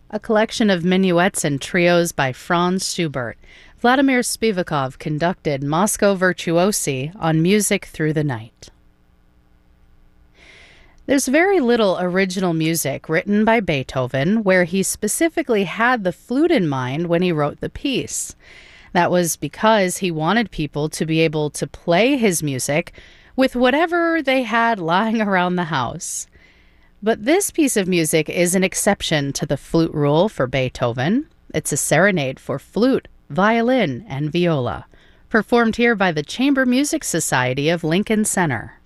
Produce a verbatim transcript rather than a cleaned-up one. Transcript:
A collection of minuets and trios by Franz Schubert. Vladimir Spivakov conducted Moscow Virtuosi on Music Through the Night. There's very little original music written by Beethoven where he specifically had the flute in mind when he wrote the piece. That was because he wanted people to be able to play his music with whatever they had lying around the house. But this piece of music is an exception to the flute rule for Beethoven. It's a serenade for flute, violin, and viola, performed here by the Chamber Music Society of Lincoln Center.